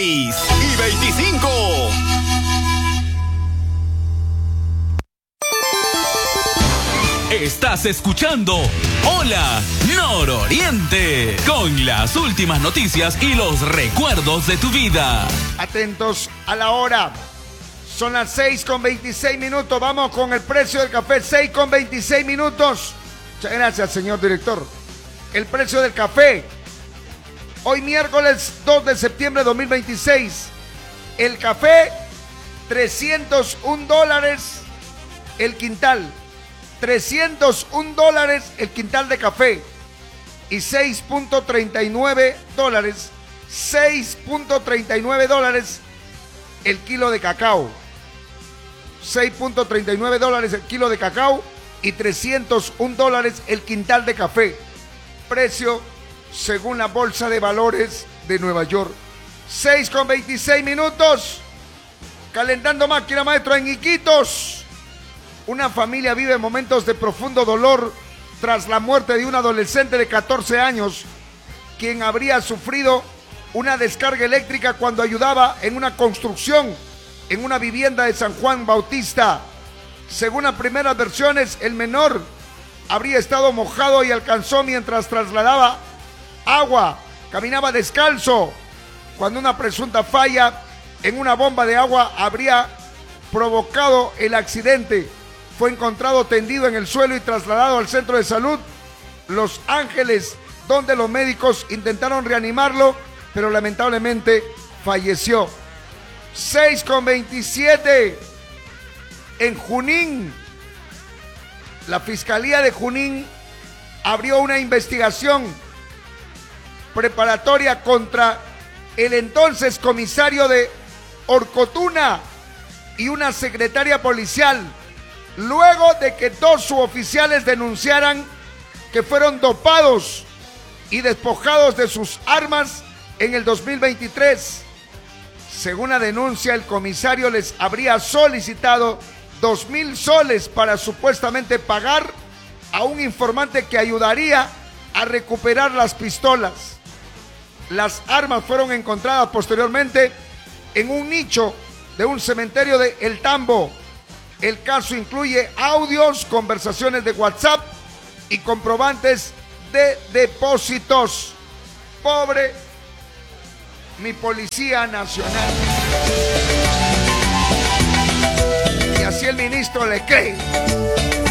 6:25. Estás escuchando Hola Nororiente, con las últimas noticias y los recuerdos de tu vida. Atentos a la hora. Son las 6:26. Vamos con el precio del café. 6:26. Muchas gracias, señor director. El precio del café. Hoy miércoles 2 de septiembre de 2026. El café, $301 el quintal. $301 el quintal de café. Y $6.39. $6.39 el kilo de cacao. $6.39 el kilo de cacao y $301 el quintal de café. Precio según la Bolsa de Valores de Nueva York. 6:26. Calentando máquina, maestro, en Iquitos. Una familia vive momentos de profundo dolor tras la muerte de un adolescente de 14 años, quien habría sufrido una descarga eléctrica cuando ayudaba en una construcción en una vivienda de San Juan Bautista. Según las primeras versiones, el menor habría estado mojado y alcanzó mientras trasladaba agua. Caminaba descalzo cuando una presunta falla en una bomba de agua habría provocado el accidente. Fue encontrado tendido en el suelo y trasladado al centro de salud Los Ángeles, donde los médicos intentaron reanimarlo, pero lamentablemente falleció. 6:27. En Junín, la Fiscalía de Junín abrió una investigación preparatoria contra el entonces comisario de Orcotuna y una secretaria policial, luego de que 2 suboficiales denunciaran que fueron dopados y despojados de sus armas en el 2023. Según la denuncia, el comisario les habría solicitado 2,000 soles para supuestamente pagar a un informante que ayudaría a recuperar las pistolas. Las armas fueron encontradas posteriormente en un nicho de un cementerio de El Tambo. El caso incluye audios, conversaciones de WhatsApp y comprobantes de depósitos. Pobre mi Policía Nacional. Y así el ministro le cree.